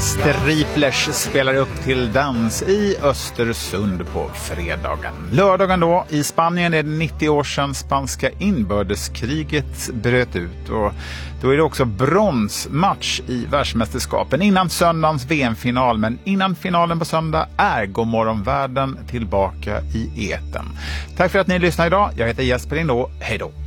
Striplers spelar upp till dans i Östersund på fredagen. Lördagen då, i Spanien är det 90 år sedan spanska inbördeskriget bröt ut. Och då är det också bronsmatch i världsmästerskapen innan söndagens VM-final. Men innan finalen på söndag är Godmorgon Världen tillbaka i eten. Tack för att ni lyssnar idag. Jag heter Jesper Lindå. Hej då!